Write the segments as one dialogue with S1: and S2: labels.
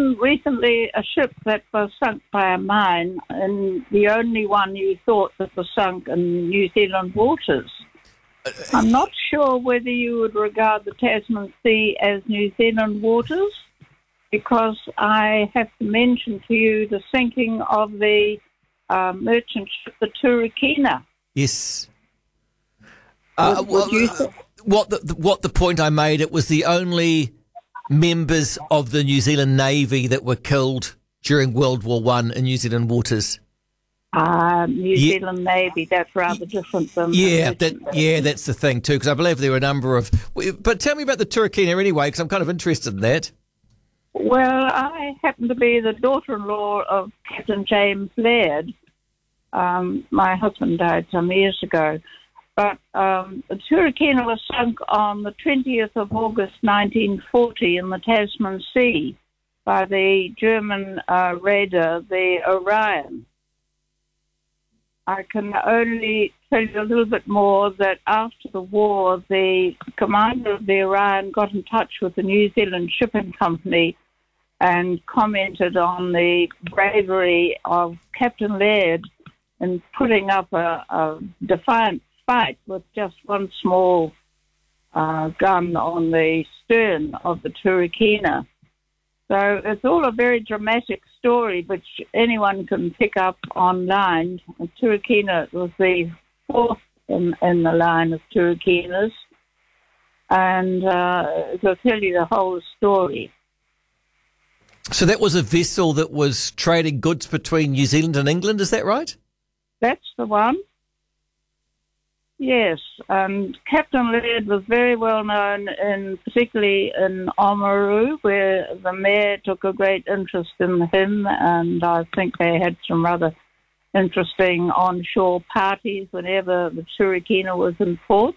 S1: recently a ship that was sunk by a mine, and the only one you thought that was sunk in New Zealand waters. I'm not sure whether you would regard the Tasman Sea as New Zealand waters, because I have to mention to you the sinking of the merchant ship, the Turikina.
S2: Yes.
S1: What
S2: the point I made, it was the only members of the New Zealand Navy that were killed during World War One in New Zealand waters.
S1: New Zealand Navy, that's rather different than...
S2: that's the thing too, because I believe there were a number of... But tell me about the Turikina anyway, because I'm kind of interested in that.
S1: Well, I happen to be the daughter-in-law of Captain James Laird. My husband died some years ago. But the Turikina was sunk on the 20th of August 1940 in the Tasman Sea by the German raider, the Orion. I can only tell you a little bit more that after the war, the commander of the Orion got in touch with the New Zealand Shipping Company and commented on the bravery of Captain Laird in putting up a defiant fight with just one small gun on the stern of the Turikina. So it's all a very dramatic story, which anyone can pick up online. Turikina was the fourth in the line of Turikinas, and they'll tell you the whole story.
S2: So that was a vessel that was trading goods between New Zealand and England, is that right?
S1: That's the one. Yes, and Captain Laird was very well known, particularly in Oamaru, where the mayor took a great interest in him, and I think they had some rather interesting onshore parties whenever the Turikina was in port.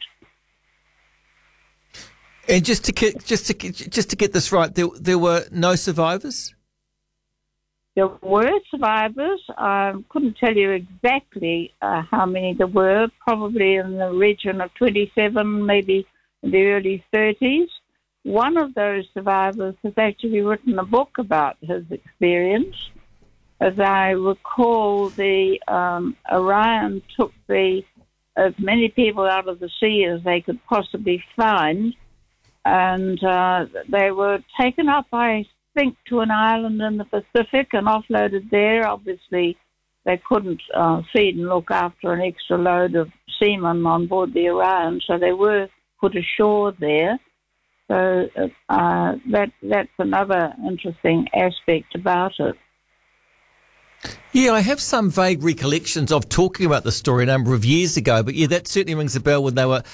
S2: And just to get this right, there were no survivors?
S1: There were survivors. I couldn't tell you exactly how many there were, probably in the region of 27, maybe in the early 30s. One of those survivors has actually written a book about his experience. As I recall, the Orion took as many people out of the sea as they could possibly find, and they were taken up by to an island in the Pacific and offloaded there. Obviously, they couldn't feed and look after an extra load of seamen on board the Orion, so they were put ashore there. So that's another interesting aspect about it.
S2: Yeah, I have some vague recollections of talking about the story a number of years ago, but yeah, that certainly rings a bell when they were...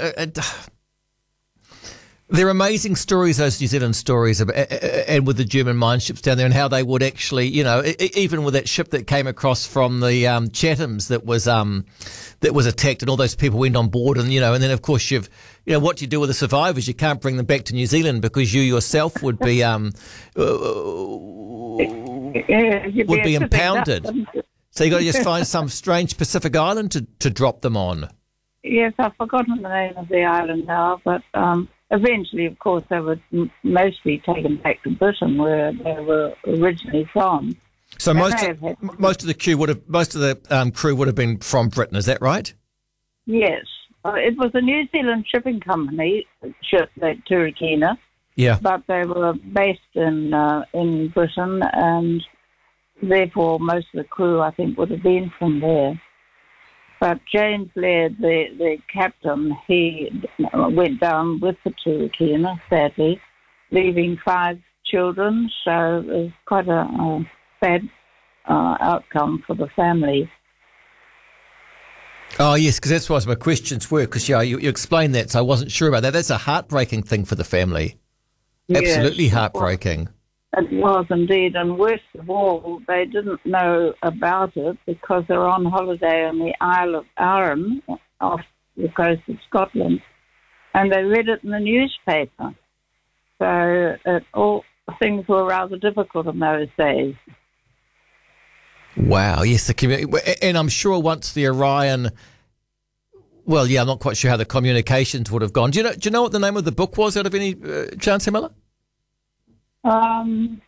S2: They're amazing stories, those New Zealand stories, and with the German mine ships down there and how they would actually, even with that ship that came across from the Chathams that was attacked and all those people went on board and then of course what do you do with the survivors? You can't bring them back to New Zealand because you yourself would be impounded. So you got to just find some strange Pacific island to drop them on.
S1: Yes, I've forgotten the name of the island now, but eventually, of course, they were mostly taken back to Britain, where they were originally from.
S2: So most of the crew would have been from Britain. Is that right?
S1: Yes, it was a New Zealand shipping company ship, that Turikina.
S2: Yeah,
S1: but they were based in Britain, and therefore most of the crew, I think, would have been from there. But James Laird, the captain, he went down with the Turikina, sadly, leaving 5 children. So it was quite a sad outcome for the family.
S2: Oh, yes, because that's what my questions were, because you explained that, so I wasn't sure about that. That's a heartbreaking thing for the family. Yes, absolutely heartbreaking.
S1: It was indeed, and worst of all, they didn't know about it because they were on holiday on the Isle of Arran off the coast of Scotland, and they read it in the newspaper. So all things were rather difficult in those days.
S2: Wow, yes, the community, and I'm sure once the Orion, well, yeah, I'm not quite sure how the communications would have gone. Do you know what the name of the book was out of any chance, Miller?
S1: I'm